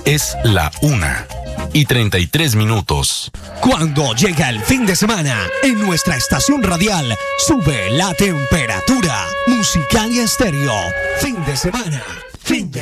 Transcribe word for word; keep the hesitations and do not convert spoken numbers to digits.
Es la una y treinta y tres minutos. Cuando llega el fin de semana, en nuestra estación radial sube la temperatura. Musical y Estéreo. Fin de semana. Fin de